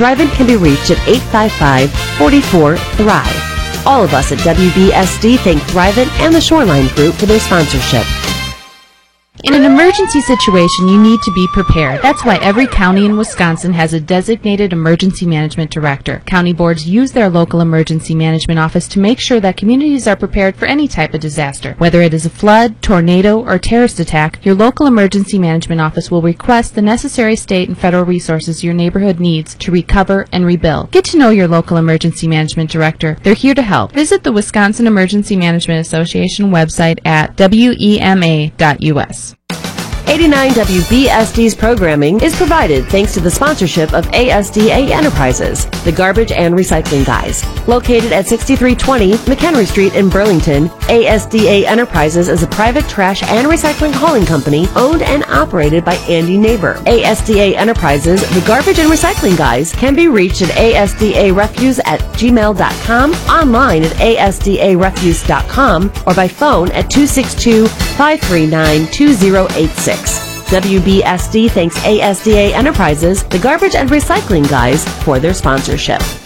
Thrivent can be reached at 855-44-THRIVE. All of us at WBSD thank Thrivent and the Shoreline Group for their sponsorship. In an emergency situation, you need to be prepared. That's why every county in Wisconsin has a designated emergency management director. County boards use their local emergency management office to make sure that communities are prepared for any type of disaster. Whether it is a flood, tornado, or terrorist attack, your local emergency management office will request the necessary state and federal resources your neighborhood needs to recover and rebuild. Get to know your local emergency management director. They're here to help. Visit the Wisconsin Emergency Management Association website at wema.us. 89 WBSD's programming is provided thanks to the sponsorship of ASDA Enterprises, the Garbage and Recycling Guys. Located at 6320 McHenry Street in Burlington, ASDA Enterprises is a private trash and recycling hauling company owned and operated by Andy Neighbor. ASDA Enterprises, the Garbage and Recycling Guys, can be reached at asdarefuse@gmail.com, online at asdarefuse.com, or by phone at 262-539-2086. WBSD thanks ASDA Enterprises, the Garbage and Recycling Guys, for their sponsorship.